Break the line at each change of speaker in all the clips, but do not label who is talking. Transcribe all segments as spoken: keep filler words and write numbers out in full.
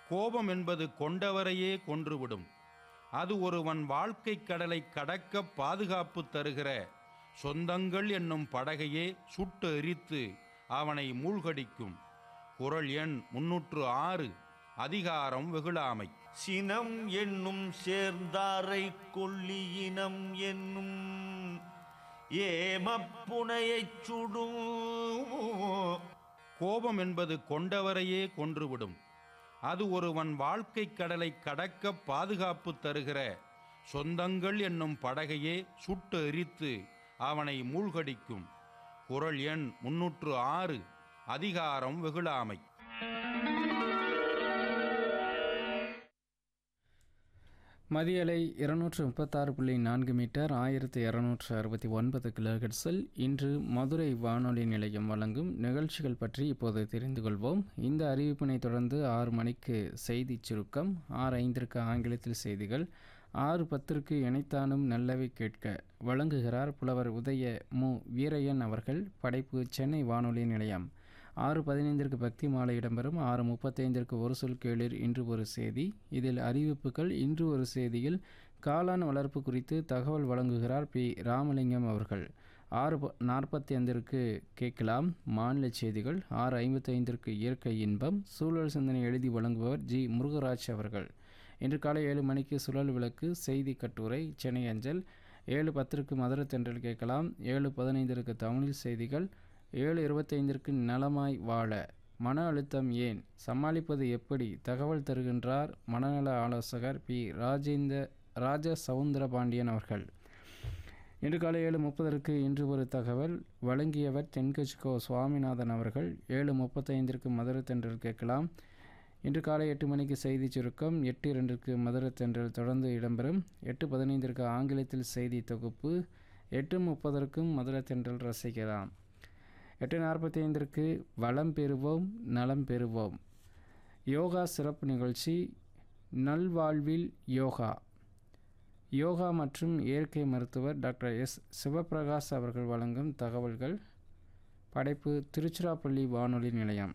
கோபம் என்பது கொண்டவரையே கொன்றுவிடும். அது ஒருவன் வாழ்க்கை கடலை கடக்க பாதுகாப்பு தருகிற சொந்தங்கள் என்னும் படகையே சுட்டு எரித்து அவனை மூழ்கடிக்கும். குறள் எண் முன்னூற்று ஆறு. அதிகாரம் வெகுளாமை.
சினம் என்னும் சேர்ந்தாரை கொல்லியினம் என்னும் ஏமப்புனையைச் சுடும்.
கோபம் என்பது கொண்டவரையே கொன்றுவிடும். அது ஒருவன் வாழ்க்கை கடலை கடக்க பாதுகாப்பு தருகிற சொந்தங்கள் என்னும் படகையே சுட்டு எரித்து அவனை மூழ்கடிக்கும். குறள் எண் முன்னூற்று ஆறு. அதிகாரம் வெகுளாமை.
மதியலை இருநூற்று முப்பத்தாறு புள்ளி நான்கு மீட்டர் ஆயிரத்தி இரநூற்று அறுபத்தி ஒன்பது கிலோஹெர்ட்ஸில் இன்று மதுரை வானொலி நிலையம் வழங்கும் நிகழ்ச்சிகள் பற்றி இப்போது தெரிந்து கொள்வோம். இந்த அறிவிப்பினை தொடர்ந்து ஆறு மணிக்கு செய்தி சுருக்கம், ஆறு ஐந்திற்கு ஆங்கிலத்தில் செய்திகள், ஆறு பத்திற்கு இணைத்தானும் நல்லவை கேட்க வழங்குகிறார் புலவர் உதய மு வீரையன் அவர்கள். படைப்பு சென்னை வானொலி நிலையம். ஆறு பதினைந்திற்கு பக்தி மாலை இடம்பெறும். ஆறு முப்பத்தைந்திற்கு ஒரு சொல் கேளிர் இன்று ஒரு செய்தி. இதில் அறிவிப்புகள். இன்று ஒரு செய்தியில் காளான் வளர்ப்பு குறித்து தகவல் வழங்குகிறார் பி ராமலிங்கம் அவர்கள். ஆறு நாற்பத்தி ஐந்திற்கு கேட்கலாம் மாநில செய்திகள். ஆறு ஐம்பத்தைந்திற்கு இயற்கை இன்பம், சூழல் சிந்தனை எழுதி வழங்குபவர் ஜி முருகராஜ் அவர்கள். இன்று காலை ஏழு மணிக்கு சுழல் விளக்கு செய்தி கட்டுரை சென்னை அஞ்சல். ஏழு பத்திற்கு மதுரை தென்றல் கேட்கலாம். ஏழு பதினைந்திற்கு தமிழில் செய்திகள். ஏழு இருபத்தைந்திற்கு நலமாய் வாழ, மன அழுத்தம் ஏன், சமாளிப்பது எப்படி, தகவல் தருகின்றார் மனநல ஆலோசகர் பி ராஜேந்திர ராஜ சவுந்தரபாண்டியன் அவர்கள். இன்று காலை ஏழு முப்பதற்கு இன்று ஒரு தகவல் வழங்கியவர் தென்கட்சிக்கோ சுவாமிநாதன் அவர்கள். ஏழு முப்பத்தைந்திற்கு மதுரை தென்றல் கேட்கலாம். இன்று காலை எட்டு மணிக்கு செய்தி சுருக்கம், எட்டு இரண்டிற்கு மதுரை தென்றல் தொடர்ந்து இடம்பெறும். எட்டு பதினைந்திற்கு ஆங்கிலத்தில் செய்தி தொகுப்பு, எட்டு முப்பதற்கும் மதுரை தென்றல் ரசிக்கலாம். எட்டு நாற்பத்தி ஐந்திற்கு வளம் பெறுவோம் நலம் பெறுவோம் யோகா சிறப்பு நிகழ்ச்சி, நல்வாழ்வில் யோகா, யோகா மற்றும் இயற்கை மருத்துவர் டாக்டர் எஸ் சிவபிரகாஷ் அவர்கள் வழங்கும் தகவல்கள். படைப்பு திருச்சிராப்பள்ளி வானொலி நிலையம்.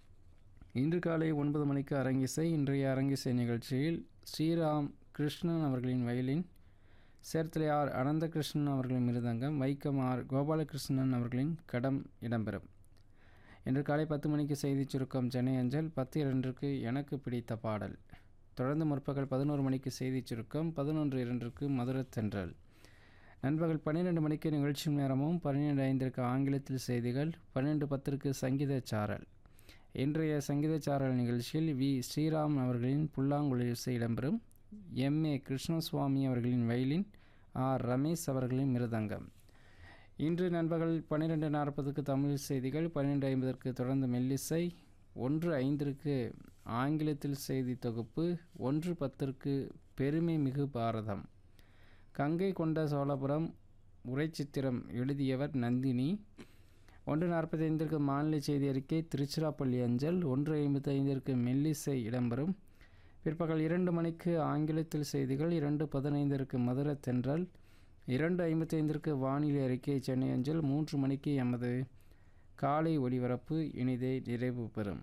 இன்று காலை ஒன்பது மணிக்கு அரங்கிசை. இன்றைய அரங்கிசை நிகழ்ச்சியில் ஸ்ரீராம் கிருஷ்ணன் அவர்களின் வயலின், சேர்த்தலை ஆர் அனந்தகிருஷ்ணன் அவர்களின் மிருதங்கம், வைக்கம் ஆர் கோபாலகிருஷ்ணன் அவர்களின் கடம் இடம்பெறும். இன்று காலை பத்து மணிக்கு செய்தி சுருக்கம் சென்னை அஞ்சல். பத்து இரண்டிற்கு எனக்கு பிடித்த பாடல். தொடர்ந்து முற்பகல் பதினோரு மணிக்கு செய்தி சுருக்கம், பதினொன்று இரண்டிற்கு மதுரை தென்றல். நண்பகல் பன்னிரெண்டு மணிக்கு நிகழ்ச்சி நேரமும், பன்னிரெண்டு ஐந்திற்கு ஆங்கிலத்தில் செய்திகள், பன்னிரெண்டு பத்திற்கு சங்கீத சாரல். இன்றைய சங்கீத சாரல் நிகழ்ச்சியில் வி ஸ்ரீராம் அவர்களின் புல்லாங்குழல் இசை இடம்பெறும். எம் ஏ கிருஷ்ணசுவாமி அவர்களின் வயலின், ஆர் ரமேஷ் அவர்களின் மிருதங்கம். இன்று நண்பகல் பன்னிரெண்டு நாற்பதுக்கு தமிழ் செய்திகள், பன்னிரெண்டு ஐம்பதற்கு தொடர்ந்து மெல்லிசை, ஒன்று ஐந்திற்கு ஆங்கிலத்தில் செய்தி தொகுப்பு, ஒன்று பத்திற்கு பெருமை மிகு பாரதம், கங்கை கொண்ட சோழபுரம் உரைச்சித்திரம் எழுதியவர் நந்தினி. ஒன்று நாற்பத்தி ஐந்திற்கு மாநில செய்தி அறிக்கை திருச்சிராப்பள்ளி அஞ்சல். ஒன்று ஐம்பத்தி ஐந்திற்கு மெல்லிசை இடம்பெறும். பிற்பகல் இரண்டு மணிக்கு ஆங்கிலத்தில் செய்திகள், இரண்டு பதினைந்திற்கு மதுரை தென்றல், இரண்டு ஐம்பத்தி ஐந்திற்கு வானிலை அறிக்கை சென்னை அஞ்சல். மூன்று மணிக்கு எமது காலை ஒளிபரப்பு இனிதே நிறைவு பெறும்.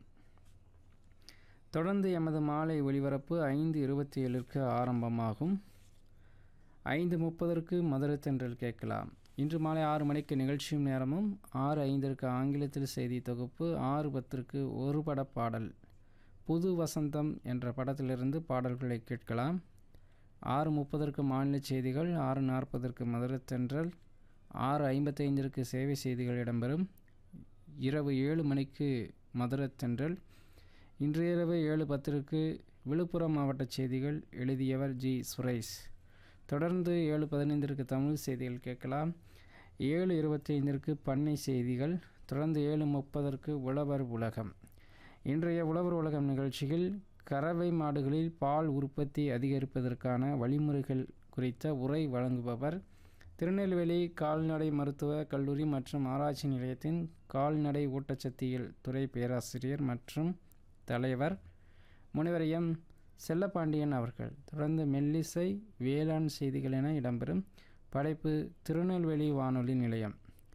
தொடர்ந்து எமது மாலை ஒளிபரப்பு ஐந்து இருபத்தி ஏழுக்கு ஆரம்பமாகும். ஐந்து முப்பதற்கு மதுரை தென்றல் கேட்கலாம். இன்று மாலை ஆறு மணிக்கு நிகழ்ச்சியும் நேரமும், ஆறு ஐந்திற்கு ஆங்கிலத்தில் செய்தி தொகுப்பு, ஆறு பத்திற்கு ஒரு பட பாடல், புது வசந்தம் என்ற படத்திலிருந்து பாடல்களை கேட்கலாம். ஆறு முப்பதற்கு மாநில செய்திகள், ஆறு நாற்பதற்கு மதுரை தென்றல், ஆறு ஐம்பத்தைந்திற்கு சேவை செய்திகள் இடம்பெறும். இரவு ஏழு மணிக்கு மதுரை தென்றல். இன்று இரவு ஏழு பத்திற்கு விழுப்புரம் மாவட்ட செய்திகள் எழுதியவர் ஜி சுரேஷ். தொடர்ந்து ஏழு பதினைந்திற்கு தமிழ் செய்திகள் கேட்கலாம். ஏழு இருபத்தி ஐந்திற்கு பண்ணை செய்திகள். தொடர்ந்து ஏழு முப்பதற்கு உழவர் உலகம். இன்றைய உழவர் உலகம் நிகழ்ச்சியில் கறவை மாடுகளில் பால் உற்பத்தி அதிகரிப்பதற்கான வழிமுறைகள் குறித்த உரை வழங்குபவர் திருநெல்வேலி கால்நடை மருத்துவ கல்லூரி மற்றும் ஆராய்ச்சி நிலையத்தின் கால்நடை ஊட்டச்சத்தியல் துறை பேராசிரியர் மற்றும் தலைவர் முனைவர் எம் செல்லப்பாண்டியன் அவர்கள். தொடர்ந்து மெல்லிசை, வேளாண் செய்திகள் என இடம்பெறும். படைப்பு திருநெல்வேலி வானொலி நிலையம்.